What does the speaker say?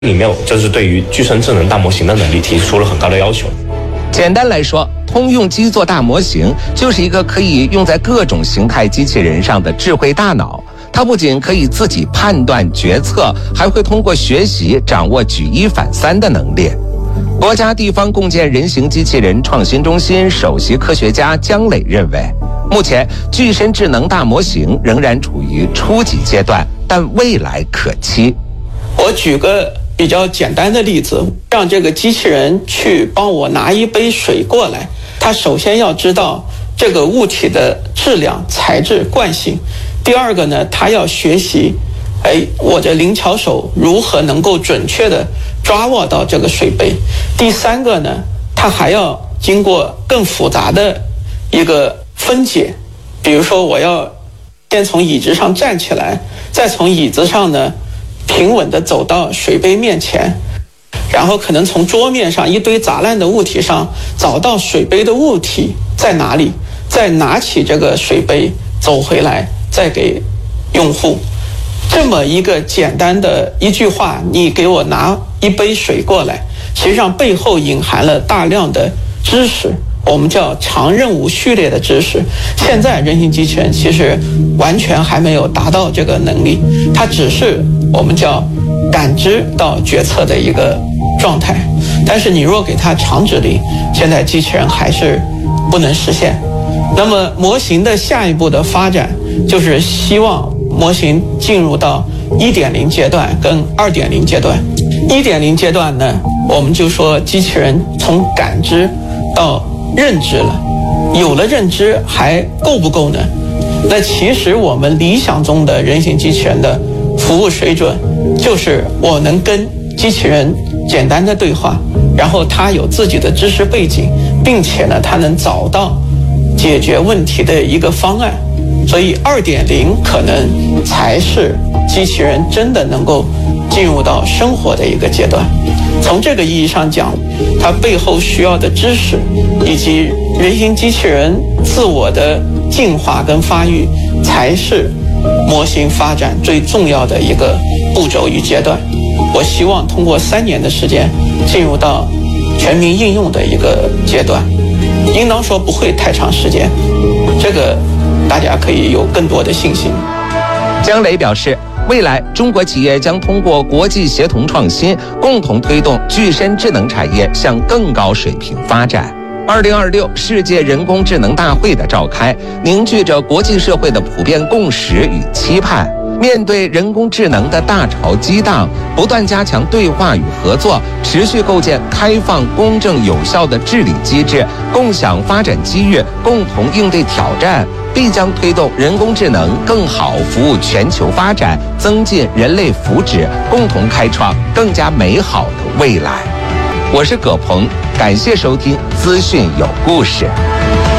里面就是对于具身智能大模型的能力提出了很高的要求。 简单来说，通用基座大模型就是一个可以用在各种形态机器人上的智慧大脑。它不仅可以自己判断决策，还会通过学习掌握举一反三的能力。国家地方共建人形机器人创新中心首席科学家姜磊认为，目前具身智能大模型仍然处于初级阶段，但未来可期。 我举个比较简单的例子，让这个机器人去帮我拿一杯水过来，它首先要知道这个物体的质量、材质、惯性。第二个呢，它要学习，我的灵巧手如何能够准确的抓握到这个水杯。第三个呢，它还要经过更复杂的一个分解，比如说我要先从椅子上站起来，再从椅子上呢平稳地走到水杯面前，然后可能从桌面上一堆杂乱的物体上找到水杯的物体在哪里，再拿起这个水杯走回来，再给用户。这么一个简单的一句话，你给我拿一杯水过来，实际上背后隐含了大量的知识，我们叫长任务序列的知识。现在人形机器人其实完全还没有达到这个能力，它只是我们叫感知到决策的一个状态。但是你若给它长指令，现在机器人还是不能实现。那么模型的下一步的发展，就是希望模型进入到 1.0 阶段跟 2.0 阶段。1.0 阶段呢，我们就说机器人从感知到认知了，有了认知还够不够呢？那其实我们理想中的人形机器人的服务水准，就是我能跟机器人简单的对话，然后它有自己的知识背景，并且呢，它能找到解决问题的一个方案。所以 2.0 可能才是机器人真的能够进入到生活的一个阶段。从这个意义上讲，它背后需要的知识以及人形机器人自我的进化跟发育，才是模型发展最重要的一个步骤与阶段。我希望通过3年的时间进入到全民应用的一个阶段，应当说不会太长时间，这个大家可以有更多的信心。 姜磊表示，未来中国企业将通过国际协同创新，共同推动具身智能产业向更高水平发展。2026世界人工智能大会的召开，凝聚着国际社会的普遍共识与期盼。面对人工智能的大潮激荡，不断加强对话与合作，持续构建开放、公正、有效的治理机制，共享发展机遇，共同应对挑战，必将推动人工智能更好服务全球发展，增进人类福祉，共同开创更加美好的未来。我是葛鹏，感谢收听资讯有故事。